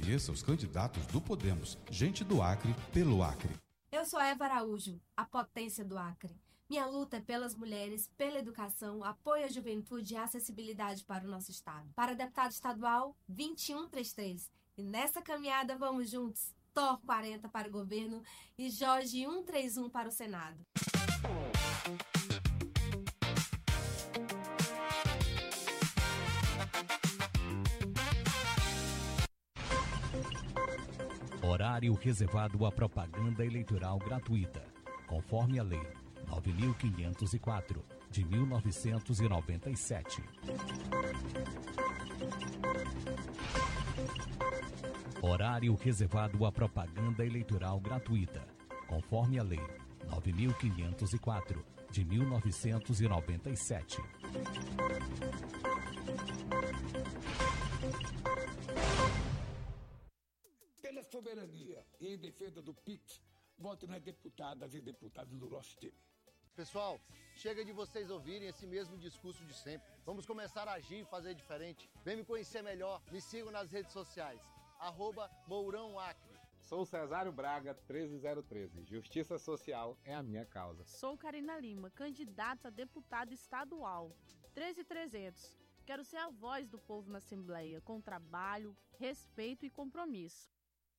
Conheça os candidatos do Podemos. Gente do Acre, pelo Acre. Eu sou Eva Araújo, a potência do Acre. Minha luta é pelas mulheres, pela educação, apoio à juventude e acessibilidade para o nosso estado. Para deputado estadual, 2133. E nessa caminhada vamos juntos. Thor 40 para o governo e Jorge 131 para o Senado. Horário reservado à propaganda eleitoral gratuita, conforme a Lei 9.504, de 1997. Horário reservado à propaganda eleitoral gratuita, conforme a Lei 9.504, de 1997. Pela soberania e em defesa do PIX, vote nas deputadas e deputados do nosso time. Pessoal, chega de vocês ouvirem esse mesmo discurso de sempre. Vamos começar a agir e fazer diferente. Vem me conhecer melhor, me sigam nas redes sociais, @MourãoAcre. Sou Cesário Braga, 13013. Justiça Social é a minha causa. Sou Karina Lima, candidata a deputada estadual, 13300. Quero ser a voz do povo na Assembleia, com trabalho, respeito e compromisso.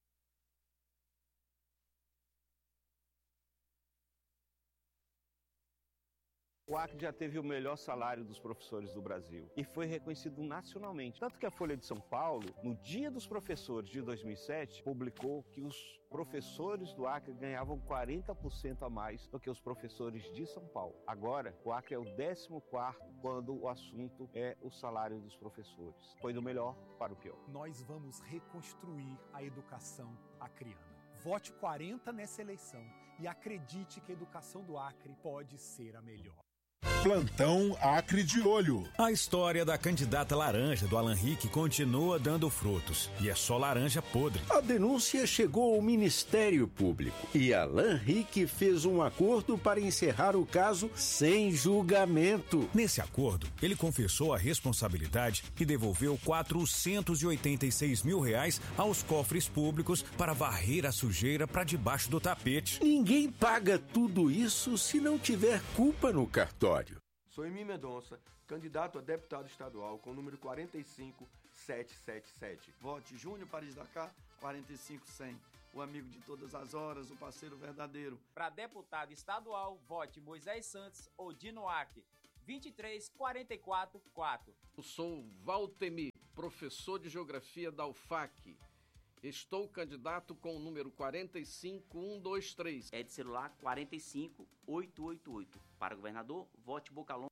O Acre já teve o melhor salário dos professores do Brasil e foi reconhecido nacionalmente. Tanto que a Folha de São Paulo, no Dia dos Professores de 2007, publicou que os professores do Acre ganhavam 40% a mais do que os professores de São Paulo. Agora, o Acre é o 14º quando o assunto é o salário dos professores. Foi do melhor para o pior. Nós vamos reconstruir a educação acreana. Vote 40 nessa eleição e acredite que a educação do Acre pode ser a melhor. Plantão Acre de Olho. A história da candidata laranja do Alan Rick continua dando frutos. E é só laranja podre. A denúncia chegou ao Ministério Público e Alan Rick fez um acordo para encerrar o caso sem julgamento. Nesse acordo, ele confessou a responsabilidade e devolveu R$486 mil aos cofres públicos para varrer a sujeira para debaixo do tapete. Ninguém paga tudo isso se não tiver culpa no cartório. Sou Emir Mendonça, candidato a deputado estadual com o número 45777. Vote Júnior Paris Dakar, 45100. O amigo de todas as horas, o parceiro verdadeiro. Para deputado estadual, vote Moisés Santos ou Dino Acre, 23444. Eu sou Valtemir, professor de Geografia da UFAC. Estou candidato com o número 45123. É de celular 45888. Para governador, vote Bocalhão